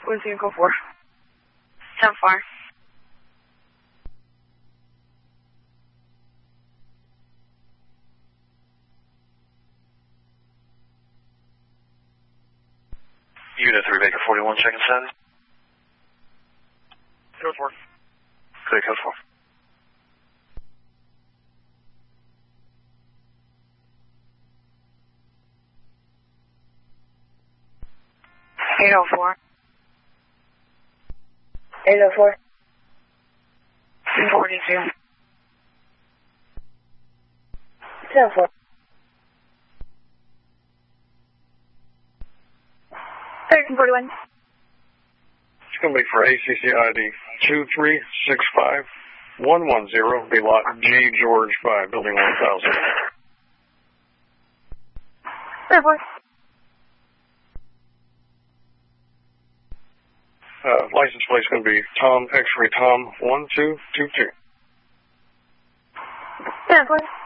Quincy and go for 10-4. Unit 3 Baker 41, checking 7. Code 4. Clear code 4. Eight oh four. 804. 42. 10-4. 1341. It's going to be for ACC ID 2365110, be lot G George 5, building 1000. Clear 4. License plate is going to be Tom X-ray Tom 1222. 10-4.